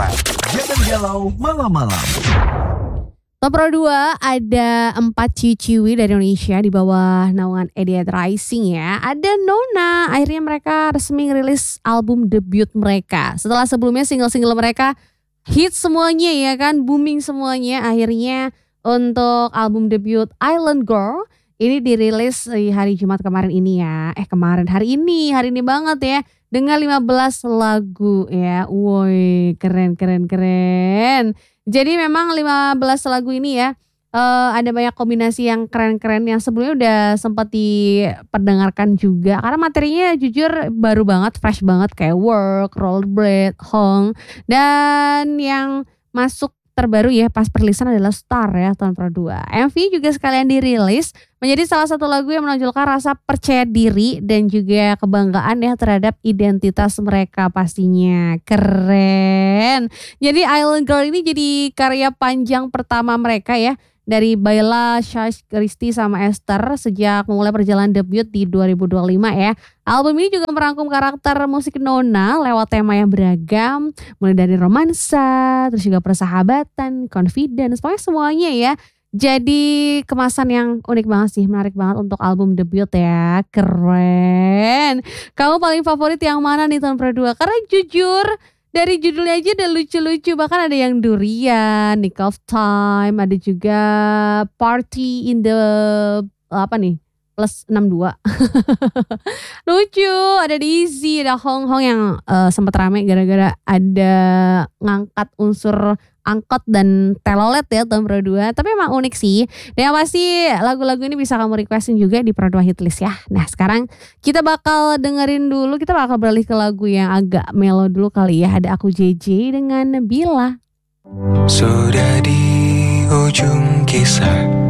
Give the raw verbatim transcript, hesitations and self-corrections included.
File. Jangan galau malam-malam. Top Pro dua ada empat ciwi-ciwi dari Indonesia di bawah naungan Idiot Rising ya. Ada Nona, akhirnya mereka resmi ngerilis album debut mereka. Setelah sebelumnya single-single mereka hit semuanya ya kan, booming semuanya. Akhirnya untuk album debut Island Girl ini dirilis di hari Jumat kemarin ini ya. Eh kemarin, hari ini, hari ini banget ya. Dengan lima belas lagu ya. Woi, keren keren keren. Jadi memang lima belas lagu ini ya, uh, ada banyak kombinasi yang keren-keren yang sebelumnya udah sempat diperdengarkan juga. Karena materinya jujur baru banget, fresh banget kayak Work, Rollerblade, Hong. Dan yang masuk terbaru ya pas perilisan adalah Star ya tahun Pro dua. M V juga sekalian dirilis menjadi salah satu lagu yang menonjolkan rasa percaya diri dan juga kebanggaan ya terhadap identitas mereka pastinya. Keren. Jadi Island Girl ini jadi karya panjang pertama mereka ya. Dari Bayla, Shash, Christy sama Esther sejak memulai perjalanan debut di dua ribu dua puluh lima ya. Album ini juga merangkum karakter musik Nona lewat tema yang beragam. Mulai dari romansa, terus juga persahabatan, confidence, pokoknya semuanya ya. Jadi kemasan yang unik banget sih, menarik banget untuk album debut ya. Keren. Kamu paling favorit yang mana nih tahun Pro dua? Karena jujur dari judulnya aja udah lucu-lucu, bahkan ada yang Durian, Nick of Time, ada juga Party in the apa nih plus enam puluh dua. Lucu, ada Dizzy, ada Hong Hong yang uh, sempat rame gara-gara ada ngangkat unsur angkot dan telolet ya tahun Pro dua. Tapi emang unik sih. Dan yang pasti lagu-lagu ini bisa kamu requestin juga di Pro dua Hitlist ya. Nah sekarang kita bakal dengerin dulu. Kita bakal beralih ke lagu yang agak melo dulu kali ya. Ada Aku J J dengan Bila. Sudah di ujung kisah,